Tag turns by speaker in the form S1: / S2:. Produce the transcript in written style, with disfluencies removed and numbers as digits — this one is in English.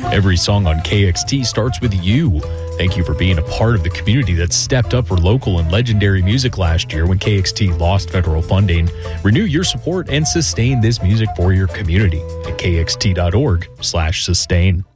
S1: Every song on KXT starts with you. Thank you for being a part of the community that stepped up for local and legendary music last year when KXT lost federal funding. Renew your support and sustain this music for your community at kxt.org/sustain.